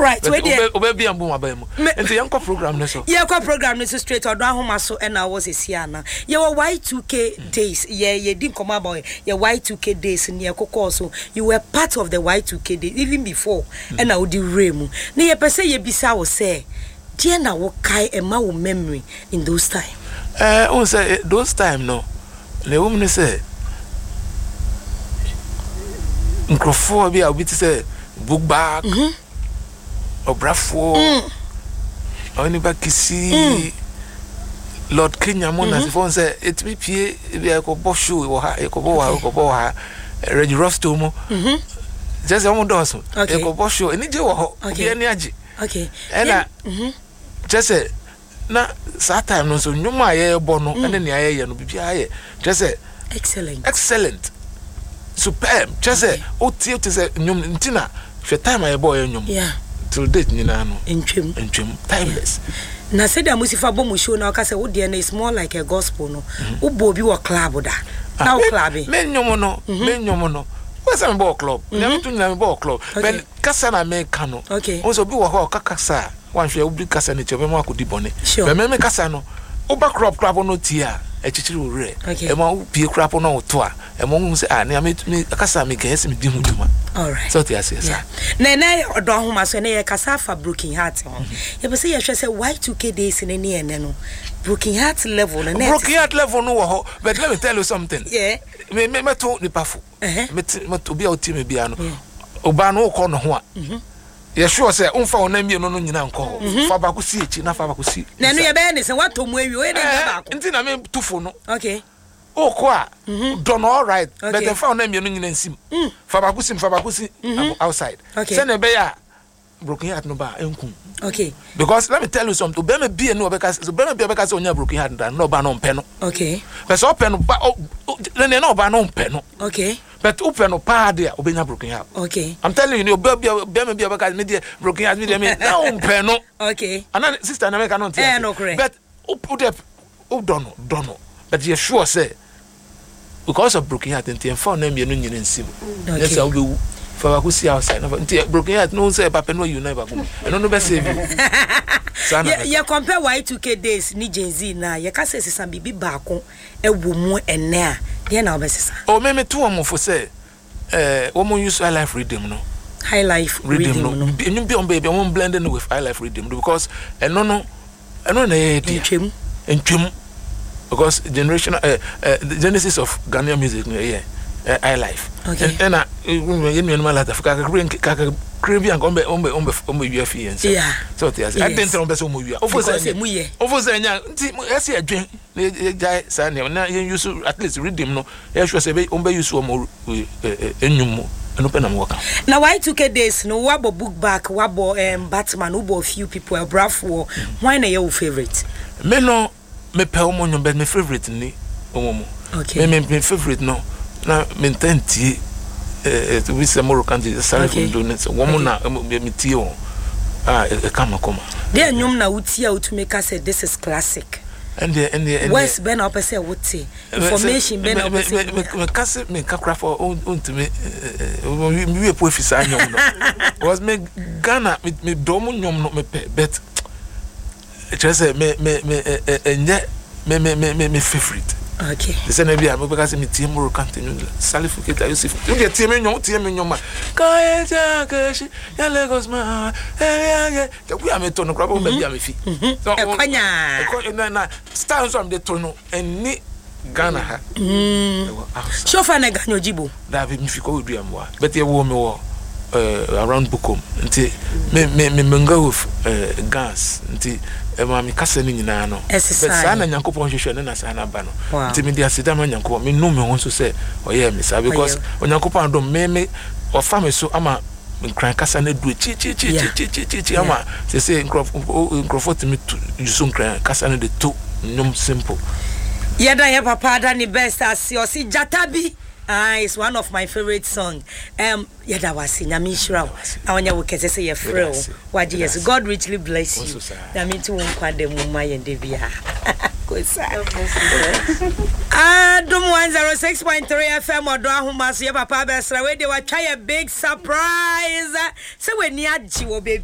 right we dey obebi ambo mabam enti yanko program ne so program ne so straight odo ahoma so e na was esia na ye wo Y2K days ye din come about ye Y2K days ne ekoko so you were part of the Y2K days even before e na odi remu ne ye pese ye bisa wo say dear na wo kai e ma wo memory in those time on say those time no le woman say microphone bi a obi ti say book back obrafo oni ba kisi Lord Kenya mona se fon say it be pie bi e ko bo show wo ha e ko bo ha Reggie Rosto mo just am do so e ko bo show eni je wo ho obi eni age okay ena just say na that time no so nyuma ye bo no ene ne aye no bibia aye just say excellent superb just say o tie to say nyum ntina hwe time aye bo ye nyum till date nyina no entwem timeless na said da musifa bo mu show na ka say wo de na is more like a gospel no wo bo bi wo club da na wo club me nyum no what's am bo club na to nyina me bo club but kasa na me ka no o so bi wo ho kakasa wan hwe obi kasa ne chebe ma akodi bone be me kasa no oba crop no tia echichiri ore e ma pie crop no to a e mo hu se ne me kasa me kan se me di hu duma all right so tia se sa na odo ahoma so na ye kasa fa Broken Heart ho ye be se ye hwe se Y2K days ne ne no Broken Heart level na Broken Heart level no wo ho but let me tell you something me to ni pafo me to bi a oti me bia no oba no ko no ho a ye sure say unfa onamie no nyina nko fa ba ko si echi na fa ba ko si na no ye be ne se wato mu awi o ye na ba ko nti na me tufo no okay o ko a don all right but the fa onamie no nyina nsim fa ba ko si outside say na be ya Broken Heart no ba enkum okay because let me tell you something be me be no be ka so be me be ka so onya Broken Heart no ba no mpe no okay but so pe no ba no ba no mpe no okay but open no pa there obenya Broken Heart okay I'm telling you be ka me dey Broken Heart me na mpe no okay and sister na me ka no tia no correct but o don't know but you sure say because of Broken Heart and phone na me no nyina nsim that's how we for ba ko si outside no Broken Heart no say papa no you never go no be save you you compare Y2K days ni Gen Z na you ka say sesa bibi baako ewo mu ene a dey na obesesa o me to am for say wo mo use high life rhythm no enyum bi on baby on blending with high life rhythm because eno na ye dia entwem because the genesis of Ghanaian music high life and you know la Africa ka Caribbean ombe wi afi ense so I didn't know beso mo wi ofo say nya nti ese adwen na jai sa na use at least rhythm no e sure say ombe use mo enyum mo eno pe na mo waka na Y2K days no wabo book back wabo Batman wabo few people brafo why na your favorite me no me pe omo nyom but me favorite ni omo okay me favorite no na mentanti to be some more country sorry for doing it woman na me tie o kama there nyom na utia to make us say this is classic and West Ben up say what information Ben up say me kase me kakra for to me we po ofisa nyom no was me Ghana me dom nyom no me bet just say me favorite okay the same be am because me team more continue salificate Yusuf you get team nyom ka ja kashi ya Lagos ma we am to no crab be am fi so kwanya na stand so am de to no eni Ghana ha shofa na ganyo jibo da be mi fi ko du am wa but ye wo me wo around Bukom nti me menga with gas nti ma mi kasa ni nyina no but sa na Nyankopon hwehwe na sa na ba no nti me dia sida ma Nyankopon me no me ho so say oye me sa because Nyankopon do me o fa me so ama nkran kasa na du chi ama say nkrofo me use nkran kasa na de to nyom simple yeda ye papa da ni best as o si jatabi it's one of my favorite song. Yada wasi nyami shira. Awanya wukese say ye free. Waji yes. God richly bless you. Nyami tu unkwade muma yende bia. Kosa. Dum 106.3 FM odo ahoma so ye papa besra we dey wa try a big surprise. Say we ni agji wo baby.